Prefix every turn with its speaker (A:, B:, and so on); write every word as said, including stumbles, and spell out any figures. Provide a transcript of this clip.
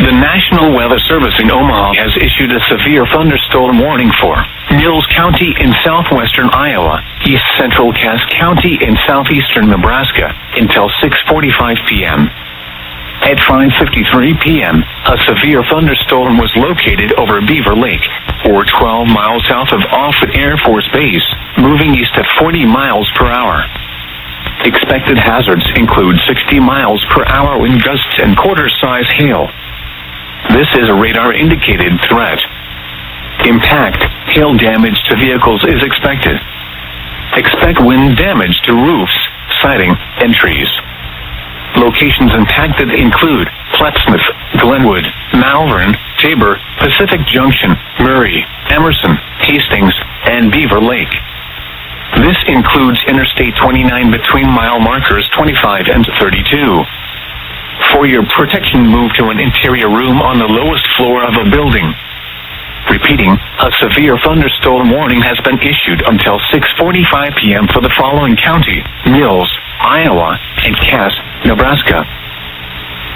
A: The National Weather Service in Omaha has issued a severe thunderstorm warning for Mills County in southwestern Iowa, east central Cass County in southeastern Nebraska until six forty-five p.m. At five fifty-three p.m., a severe thunderstorm was located over Beaver Lake, or twelve miles south of Offutt Air Force Base, moving east at forty miles per hour. Expected hazards include sixty miles per hour wind gusts and quarter-size hail. This is a radar-indicated threat. Impact, hail damage to vehicles is expected. Expect wind damage to roofs, siding, and trees. Locations impacted include Plattsmouth, Glenwood, Malvern, Tabor, Pacific Junction, Murray, Emerson, Hastings, and Beaver Lake. This includes Interstate twenty-nine between mile markers twenty-five and thirty-two. For your protection, move to an interior room on the lowest floor of a building. Repeating, a severe thunderstorm warning has been issued until six forty-five p.m. for the following county: Mills, Iowa, and Cass, Nebraska.